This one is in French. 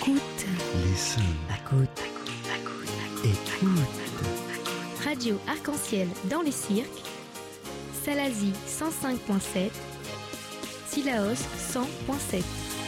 Écoute. Listen. Écoute. Écoute. Radio Arc-en-Ciel dans les cirques, Salazie 105.7, Sillaos 100.7.